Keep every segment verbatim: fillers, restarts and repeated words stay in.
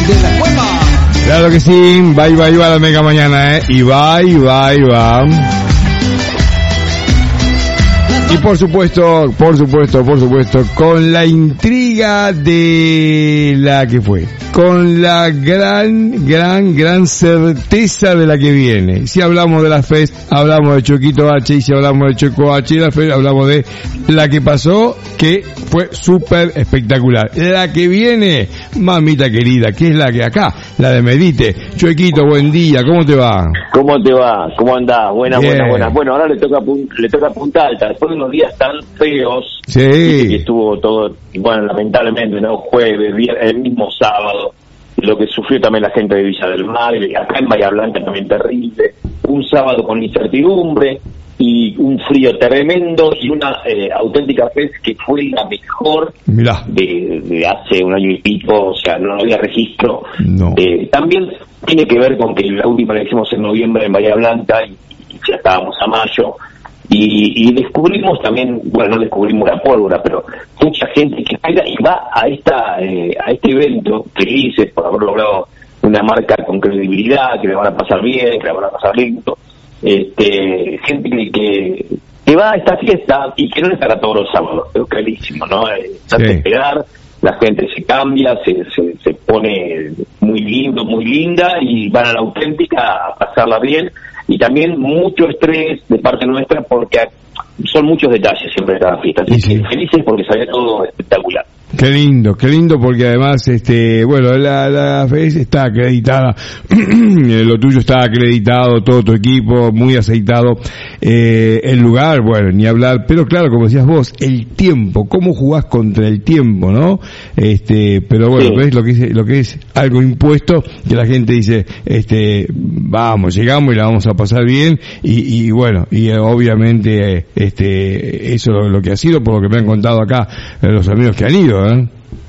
de la cueva. Claro que sí, va y va y va la mega mañana, eh. Y va y va y va. Y por supuesto, por supuesto, por supuesto, con la intriga de la que fue, con la gran, gran, gran certeza de la que viene. Si hablamos de la Fest, hablamos de Choquito H, y si hablamos de Choco H y la Fest, hablamos de la que pasó, que fue súper espectacular. La que viene, mamita querida, que es la que acá, la de Medite. Choquito, buen día, ¿cómo te va? ¿Cómo te va? ¿Cómo andás? Buena, Bien. buena, buena. Bueno, ahora le toca pun- le toca Punta Alta. Después de unos días tan feos, Sí. que estuvo todo, bueno, lamentablemente, ¿no? Jueves, viernes, el mismo sábado, lo que sufrió también la gente de Villa del Mar, y acá en Bahía Blanca también terrible. Un sábado con incertidumbre y un frío tremendo y una eh, auténtica Fest que fue la mejor Mirá. de, de hace un año y pico, o sea, no había registro. No. Eh, también tiene que ver con que la última la hicimos en noviembre en Bahía Blanca y, y ya estábamos a mayo. Y, y descubrimos también, bueno, no descubrimos la pólvora, pero mucha gente que espera y va a esta eh, a este evento, felices por haber logrado una marca con credibilidad, que le van a pasar bien, que le van a pasar lindo. Este, gente que, que, que va a esta fiesta y que no es para todos los sábados, es clarísimo, ¿no? Eh, Sí. Hay que esperar, la gente se cambia, se, se, se pone muy lindo, muy linda y van a la auténtica a pasarla bien. Y también mucho estrés de parte nuestra porque son muchos detalles siempre de cada fiesta. Así Sí, sí. que felices porque salió todo espectacular. Qué lindo, qué lindo, porque además, este, bueno, la, la F E S está acreditada, lo tuyo está acreditado, todo tu equipo, muy aceitado, eh, el lugar, bueno, ni hablar, pero claro, como decías vos, el tiempo, cómo jugás contra el tiempo, ¿no? Este, pero bueno, Sí. ves lo que es, lo que es algo impuesto, que la gente dice, este, vamos, llegamos y la vamos a pasar bien, y, y bueno, y eh, obviamente, eh, este, eso es lo que ha sido, por lo que me han contado acá eh, los amigos que han ido, ¿eh?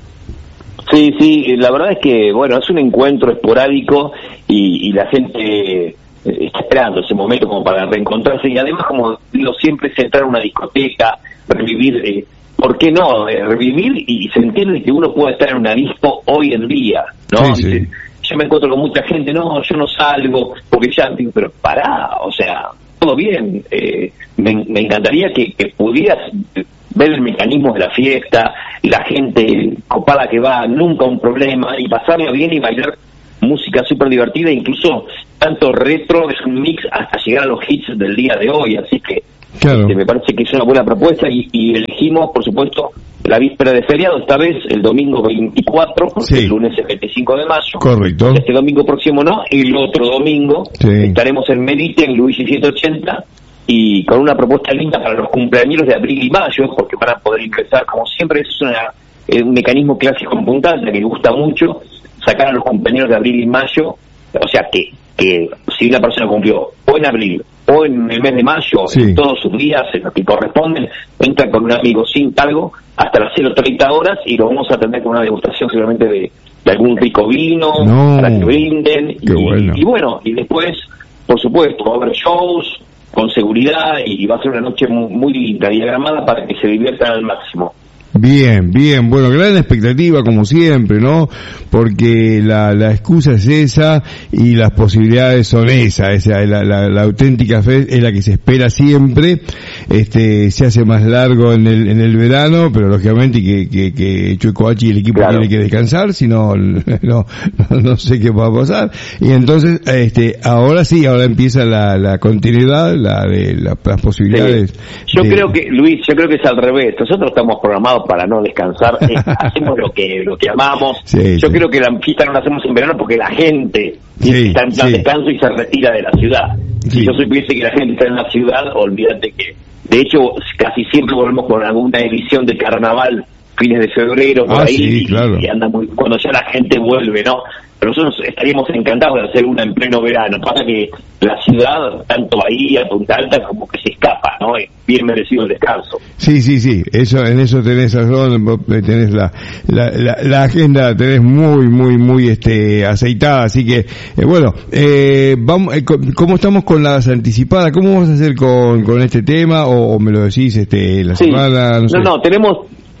Sí, sí, la verdad es que, bueno, es un encuentro esporádico y, y la gente eh, está esperando ese momento como para reencontrarse y además, como digo, siempre es entrar a una discoteca, revivir, eh, ¿por qué no? Eh, revivir y sentir de que uno puede estar en una disco hoy en día, ¿no? Sí, sí. Dice, yo me encuentro con mucha gente, no, yo no salgo, porque ya digo, pero pará, o sea, todo bien, eh, me, me encantaría que, que pudieras ver el mecanismo de la fiesta, la gente copada que va, nunca un problema, y pasarla bien y bailar música súper divertida, incluso tanto retro, es un mix hasta llegar a los hits del día de hoy, así que Claro. este, me parece que es una buena propuesta y, y elegimos, por supuesto, la víspera de feriado, esta vez el domingo veinticuatro, porque Sí. el lunes es veinticinco de mayo. Correcto. Este domingo próximo no, el otro domingo Sí. estaremos en Medite, en Luigi ciento ochenta, y con una propuesta linda para los cumpleaños de abril y mayo, porque van a poder ingresar, como siempre, es una, eh, un mecanismo clásico en Punta Alta que gusta mucho, sacar a los cumpleaños de abril y mayo, o sea que, que si una persona cumplió o en abril o en el mes de mayo, Sí. en todos sus días, en lo que corresponden, entra con un amigo sin cargo hasta las cero treinta horas y lo vamos a atender con una degustación seguramente de, de algún rico vino, No. para que brinden, Qué y, bueno. y bueno, y después, por supuesto, va a haber shows con seguridad y va a ser una noche muy, muy linda, diagramada para que se diviertan al máximo. Bien, bien, bueno, gran expectativa como siempre, ¿no? Porque la, la excusa es esa y las posibilidades son esas, esa, la, la, la auténtica fe es la que se espera siempre, este, se hace más largo en el, en el verano, pero lógicamente que, que, que Chueco H y el equipo Claro. tiene que descansar, si no, no, no, no sé qué va a pasar. Y entonces, este, ahora sí, ahora empieza la, la continuidad, la de la, las posibilidades. Sí. Yo de- creo que, Luis, yo creo que es al revés. Nosotros estamos programados para no descansar, eh, hacemos lo que lo que amamos. Sí, yo sí. creo que la fiesta no la hacemos en verano porque la gente Sí, está en plan sí. descanso y se retira de la ciudad. Sí. Si yo supiese que la gente está en la ciudad, olvídate que, de hecho, casi siempre volvemos con alguna edición de carnaval fines de febrero, por Ah, ahí, sí, y, claro. y anda muy, cuando ya la gente vuelve, ¿no? Pero nosotros estaríamos encantados de hacer una en pleno verano. Pasa que la ciudad, tanto Bahía, Punta Alta, como que se escapa, ¿no? Es bien merecido el descanso. Sí, sí, sí, eso, en eso tenés razón, vos tenés la, la, la, la agenda, tenés muy, muy, muy, este, aceitada, así que, eh, bueno, eh, vamos, eh, ¿cómo estamos con las anticipadas? ¿Cómo vamos a hacer con, con este tema? O, o me lo decís, este, la Sí. semana, no sé. No, no, tenemos...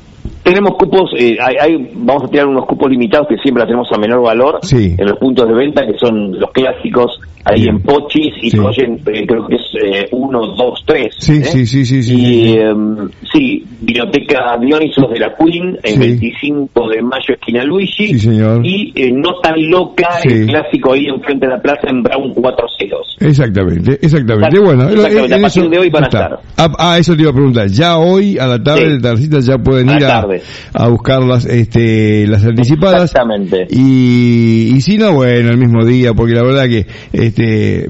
tenemos cupos, eh, hay, hay, vamos a tirar unos cupos limitados que siempre tenemos a menor valor sí. en los puntos de venta, que son los clásicos, ahí sí. en Pochis, y sí. Oyen, eh, creo que es uno, dos, tres. Sí, ¿eh? sí, sí, sí, sí. Y sí, eh, sí, Biblioteca Dionisos de la Queen, el sí. veinticinco de mayo, esquina Luigi. Sí, señor. Y eh, No Tan Loca, sí. el clásico ahí enfrente de la plaza en Brown cuatrocientos dos. Exactamente, exactamente. Bueno, exactamente. En, a partir eso, de hoy van a está. estar. Ah, ah, eso te iba a preguntar. Ya hoy, a la tarde, sí. tardecita, ya pueden ir a, a buscar las, este, las anticipadas. Exactamente. Y, y si no, bueno, el mismo día, porque la verdad que, este,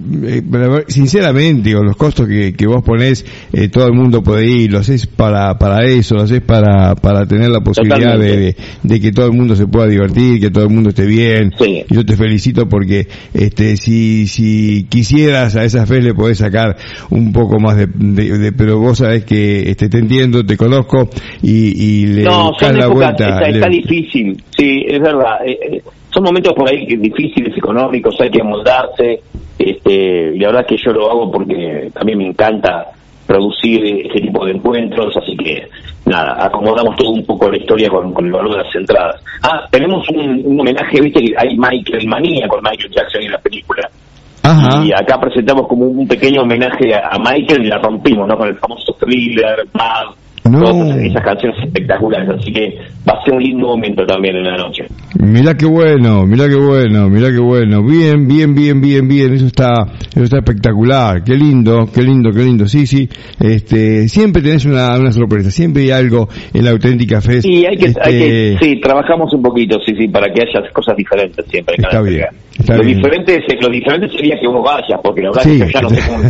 eh, sinceramente, con los costos que, que vos ponés, eh, todo el mundo puede ir, lo haces para, para eso, lo haces para, para tener la posibilidad de, de, de que todo el mundo se pueda divertir, que todo el mundo esté bien. Sí. Yo te felicito porque, este, si, si quisieras a esa fe le podés sacar un poco más de, de, de pero vos sabés que, este, te entiendo, te conozco y, y le no, buscás la épocas, vuelta. Está, le... está difícil, sí, es verdad. Eh, son momentos por ahí difíciles económicos, hay que amoldarse. Este, la verdad que yo lo hago porque también me encanta producir este tipo de encuentros, así que nada, acomodamos todo un poco la historia con, con el valor de las entradas. Ah, tenemos un, un homenaje, viste que hay Michael Manía con Michael Jackson en la película. Ajá. Y acá presentamos como un pequeño homenaje a, a Michael y la rompimos, ¿no? Con el famoso Thriller, Bad, no. todas esas canciones espectaculares, así que va a ser un lindo momento también en la noche. Mirá qué bueno, mirá qué bueno, mirá qué bueno, bien, bien, bien, bien, bien, eso está, eso está espectacular, qué lindo, qué lindo, qué lindo, sí, sí, este, siempre tenés una, una sorpresa, siempre hay algo en la Auténtica Fest. Y hay que, este... hay que, sí, trabajamos un poquito, sí, sí, para que haya cosas diferentes siempre. Está cada bien, está lo bien. diferente es, lo diferente sería que vos vayas, porque la verdad sí. es que ya no sé cómo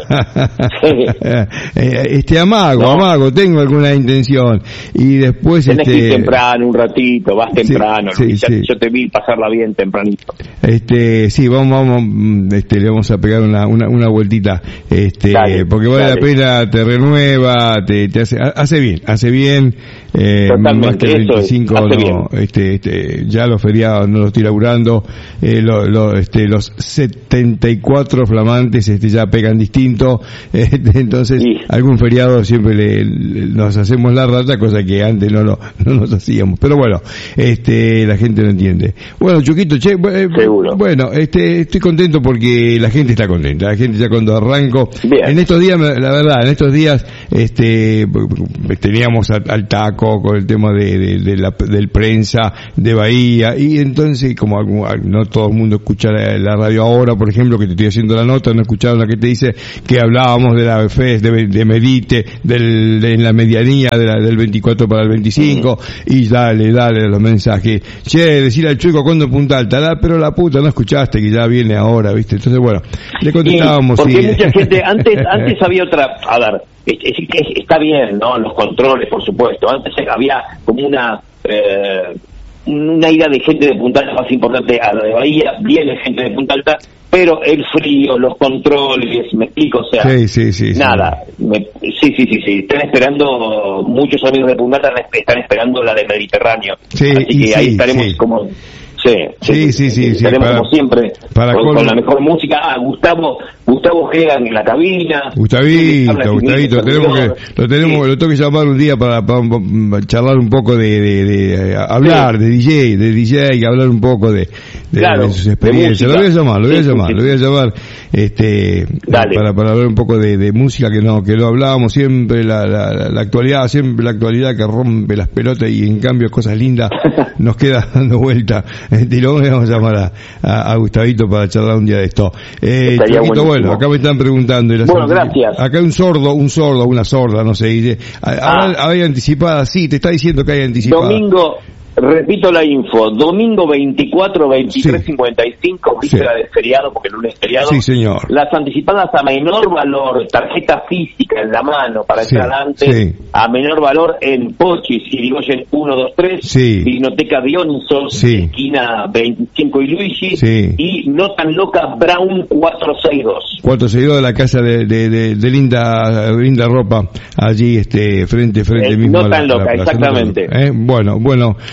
invitarte. este, amago, ¿no? amago, tengo alguna intención, y después tenés este... que ir temprano, un ratito, vas temprano, sí, Luis, sí, ya, sí. yo te vi pasarla bien tempranito. Este, sí, vamos, vamos, este, le vamos a pegar una, una, una vueltita, este, dale, porque vale dale. la pena, te renueva, te, te hace, hace bien, hace bien, eh, más que el veinticinco, es, no, este, este, ya los feriados no los estoy laburando, eh, lo, lo, este, los setenta y cuatro flamantes, este, ya pegan distinto, este, entonces, sí. algún feriado siempre le, le, nos hacemos la rata, cosa que antes no lo, no nos hacíamos, pero bueno, este, la gente no entiende. Bueno, Chuquito, che, eh, Seguro. bueno, este, estoy contento porque la gente está contenta, la gente ya cuando arranco, bien. en estos días, la verdad, en estos días, este, teníamos al, al taco con el tema de, de, de la, del prensa de Bahía, y entonces, como no todo el mundo escucha la, la radio ahora, por ejemplo, que te estoy haciendo la nota, no escucharon la que te dice que hablábamos de la F E S, de, de Medite, del, de, en la medianía de la, del veinticuatro para el veinticinco, mm. y dale, dale los mensajes, che, decirle al chico cuando Punta Alta, la, pero la puta, no escuchaste que ya viene ahora, viste, entonces bueno, le contestábamos. Sí, porque sí. mucha gente, antes, antes había otra, a ver, es, es, es, está bien, ¿no? Los controles, por supuesto, antes había como una, eh, una ida de gente de Punta Alta más importante a la de Bahía, viene gente de Punta Alta, pero el frío, los controles, me explico, o sea, sí, sí, sí, nada, sí. Me, sí, sí, sí, sí, están esperando, muchos amigos de Punta Alta están esperando la de Mediterráneo, sí, así que ahí sí, estaremos sí. como... Sí, sí, sí, sí, estaremos sí, para, como siempre para con, con... con la mejor música. Ah, Gustavo, Gustavo Hegan en la cabina. Gustavito, Gustavito, tenemos que, lo tenemos, sí. lo tengo que llamar un día para, para, para charlar un poco de, de, de, de hablar sí. de D J, de D J y hablar un poco de, de, claro, de sus experiencias. Lo voy a llamar, lo voy a llamar, sí, sí, lo voy a llamar, este, Dale. para, para hablar un poco de, de música que no, que lo hablábamos siempre, la, la, la, la actualidad, siempre la actualidad que rompe las pelotas y en cambio cosas lindas nos queda dando vuelta. Y lo vamos a llamar a, a, a Gustavito para charlar un día de esto. Eh, Chuquito, bueno, acá me están preguntando. Y la bueno, gracias. Acá hay un sordo, un sordo, una sorda, no sé. Dice, ah. ¿hay anticipada? Sí, te está diciendo que hay anticipada. Domingo, repito la info, domingo veinticuatro, veintitrés, cincuenta y cinco, víspera sí. de feriado, porque el lunes es feriado. Sí, señor. Las anticipadas a menor valor, tarjeta física en la mano para sí, entrar antes, sí. a menor valor en Pochis, Irigoyen uno dos tres, sí. Biblioteca Dionisos, sí. esquina veinticinco y Luigi, sí. y No Tan Loca Brown cuatrocientos sesenta y dos. cuatrocientos sesenta y dos de la casa de, de, de, de linda linda ropa, allí este frente frente eh, mismo No a la, Tan Loca, a la exactamente. ¿Eh? Bueno, bueno.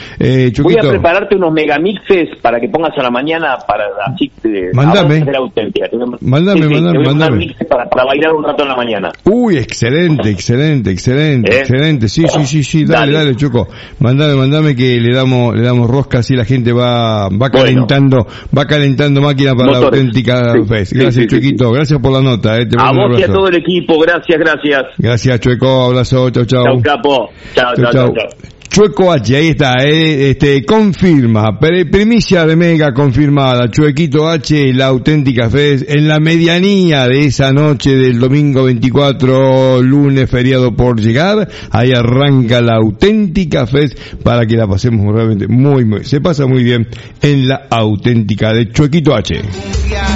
Eh, Voy a prepararte unos megamixes para que pongas a la mañana para así te, Mándame. La auténtica. Mándame, sí, sí, mándame, mándame. Mixes para, para bailar un rato en la mañana. Uy, excelente, excelente, excelente, ¿Eh? excelente. Sí, sí, sí, sí, dale, dale, dale, Choco. Mándame, mándame que le damos, le damos rosca así la gente va, va calentando, bueno. va calentando máquina para Motores. La auténtica sí, Fest. Gracias, sí, sí, Choquito, sí. gracias por la nota, eh. Te a vos y a todo el equipo, gracias, gracias. Gracias, Chueco, abrazo, chau, chau. Chau, capo. Chau, chau, chau, chau. Chueco H, ahí está, eh, este, confirma, primicia de Mega confirmada, Chuequito H, la auténtica Fest, en la medianía de esa noche del domingo veinticuatro, lunes feriado por llegar, ahí arranca la auténtica Fest para que la pasemos realmente muy, muy, se pasa muy bien en la auténtica de Chuequito H.